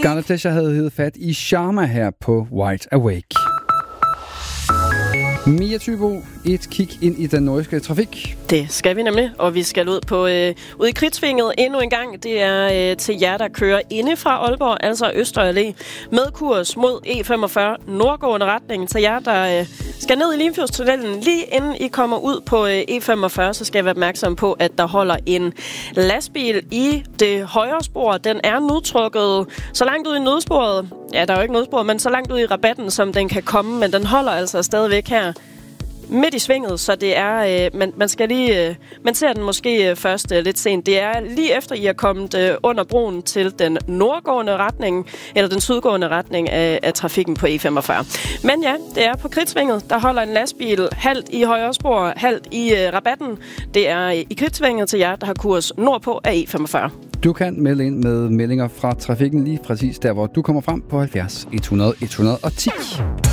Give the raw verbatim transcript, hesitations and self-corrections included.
Scarlet Pleasure havde heddet fat i Sharma her på Wide Awake. Mia Thybo, et kig ind i den nordiske trafik. Det skal vi nemlig, og vi skal ud på øh, ud i Kridtvinget endnu en gang. Det er øh, til jer, der kører inde fra Aalborg, altså Øster Allé, med kurs mod E femogfyrre, nordgående retning. Til jer, der øh, skal ned i Limfjordstunnelen, lige inden I kommer ud på øh, E femogfyrre, så skal jeg være opmærksom på, at der holder en lastbil i det højre spor. Den er nu trukket så langt ud i nødsporet. Ja, der er jo ikke nødsporet, men så langt ud i rabatten, som den kan komme. Men den holder altså stadigvæk her midt i svinget, så det er, øh, man, man skal lige, øh, man ser den måske øh, først øh, lidt sent. Det er lige efter, I er kommet øh, under broen til den nordgående retning, eller den sydgående retning af, af trafikken på E femogfyrre. Men ja, det er på Kridtvinget, der holder en lastbil halvt i højre spor, halvt i øh, rabatten. Det er øh, i Kridtvinget til jer, der har kurs nordpå af E femogfyrre. Du kan melde ind med meldinger fra trafikken lige præcis der, hvor du kommer frem på halvfjerds et hundrede et hundrede og ti.